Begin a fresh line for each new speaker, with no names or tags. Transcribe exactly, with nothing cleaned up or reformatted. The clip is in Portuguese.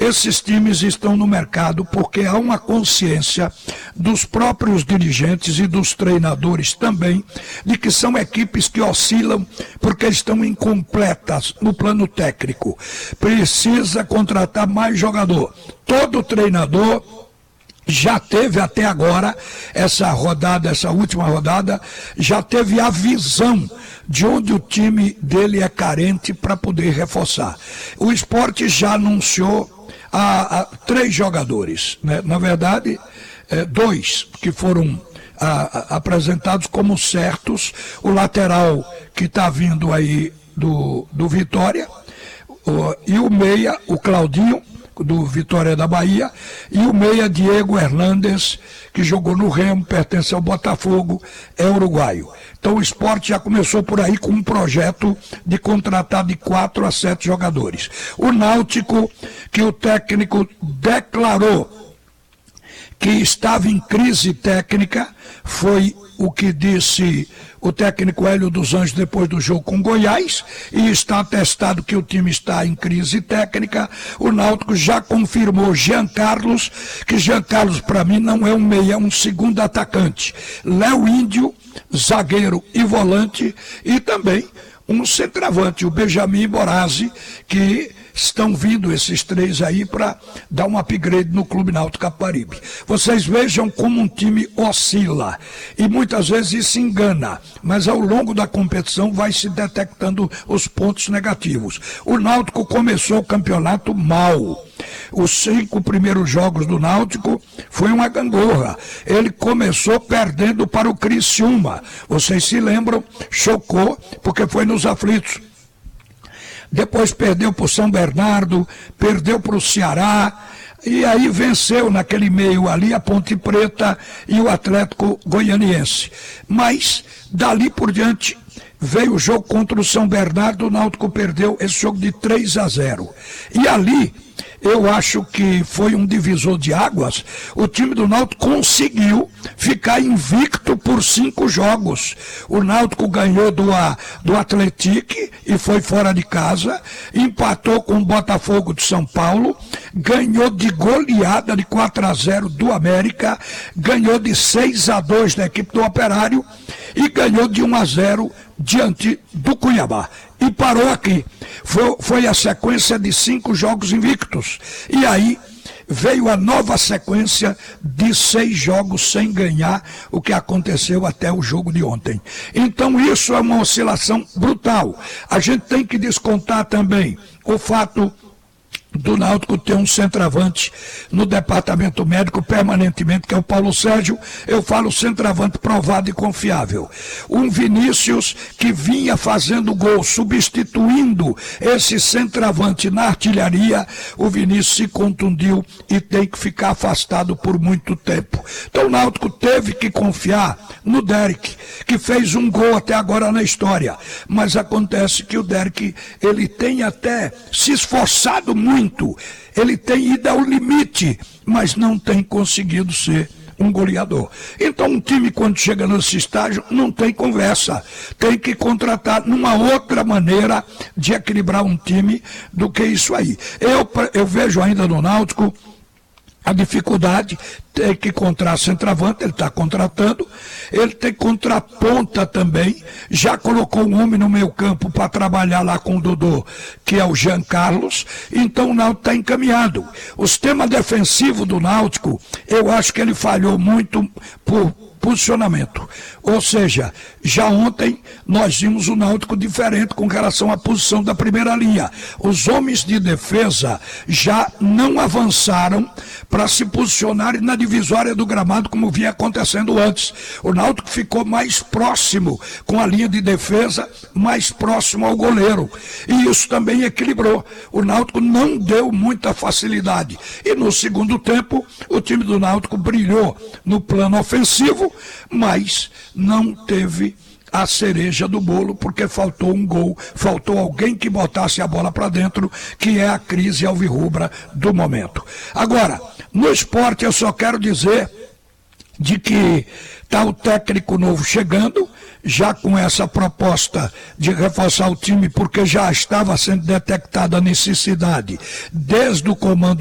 esses times estão no mercado porque há uma consciência dos próprios dirigentes e dos treinadores também, de que são equipes que oscilam porque estão incompletas no plano técnico. Precisa contratar mais jogador. Todo treinador já teve até agora, essa rodada, essa última rodada, já teve a visão de onde o time dele é carente para poder reforçar. O Sport já anunciou a, a, três jogadores, né? Na verdade, é, dois que foram a, a, apresentados como certos. O lateral que está vindo aí do, do Vitória, o, e o meia, o Claudinho, do Vitória da Bahia, e o meia Diego Hernandes, que jogou no Remo, pertence ao Botafogo, é uruguaio. Então o Sport já começou por aí com um projeto de contratar de quatro a sete jogadores. O Náutico, que o técnico declarou que estava em crise técnica, foi o que disse o técnico Hélio dos Anjos depois do jogo com Goiás, e está atestado que o time está em crise técnica. O Náutico já confirmou Jean Carlos, que Jean Carlos para mim não é um meia, é um segundo atacante. Léo Índio, zagueiro e volante, e também um centroavante, o Benjamin Borazzi, que estão vindo esses três aí para dar um upgrade no Clube Náutico Capibaribe. Vocês vejam como um time oscila e muitas vezes isso engana, mas ao longo da competição vai se detectando os pontos negativos. O Náutico começou o campeonato mal. Os cinco primeiros jogos do Náutico foi uma gangorra. Ele começou perdendo para o Criciúma. Vocês se lembram? Chocou, porque foi nos aflitos. Depois perdeu para o São Bernardo, perdeu para o Ceará, e aí venceu naquele meio ali a Ponte Preta e o Atlético Goianiense. Mas, dali por diante, veio o jogo contra o São Bernardo, o Náutico perdeu esse jogo de três a zero. E ali, eu acho que foi um divisor de águas. O time do Náutico conseguiu ficar invicto por cinco jogos. O Náutico ganhou do, do Atlético e foi fora de casa, empatou com o Botafogo de São Paulo, ganhou de goleada de quatro a zero do América, ganhou de seis a dois da equipe do Operário e ganhou de um a zero diante do Cuiabá. E parou aqui. Foi, foi a sequência de cinco jogos invictos. E aí veio a nova sequência de seis jogos sem ganhar, o que aconteceu até o jogo de ontem. Então isso é uma oscilação brutal. A gente tem que descontar também o fato do Náutico ter um centroavante no departamento médico permanentemente, que é o Paulo Sérgio. Eu falo centroavante provado e confiável. Um Vinícius que vinha fazendo gol, substituindo esse centroavante na artilharia. O Vinícius se contundiu e tem que ficar afastado por muito tempo. Então o Náutico teve que confiar no Derek, que fez um gol até agora na história. Mas acontece que o Derek, ele tem até se esforçado muito. Ele tem ido ao limite, mas não tem conseguido ser um goleador. Então um time, quando chega nesse estágio, não tem conversa. Tem que contratar numa outra maneira de equilibrar um time do que isso aí. Eu, eu vejo ainda no Náutico a dificuldade, tem que contratar centroavante, ele está contratando, ele tem que contratar ponta também, já colocou um homem no meio campo para trabalhar lá com o Dodô, que é o Jean Carlos, então o Náutico está encaminhado. O sistema defensivo do Náutico, eu acho que ele falhou muito por posicionamento. Ou seja, já ontem nós vimos o Náutico diferente com relação à posição da primeira linha. Os homens de defesa já não avançaram para se posicionarem na divisória do gramado como vinha acontecendo antes. O Náutico ficou mais próximo com a linha de defesa, mais próximo ao goleiro. E isso também equilibrou. O Náutico não deu muita facilidade. E no segundo tempo, o time do Náutico brilhou no plano ofensivo, mas não teve a cereja do bolo, porque faltou um gol, faltou alguém que botasse a bola para dentro, que é a crise alvirrubra do momento. Agora, no esporte eu só quero dizer de que está o técnico novo chegando, já com essa proposta de reforçar o time, porque já estava sendo detectada a necessidade desde o comando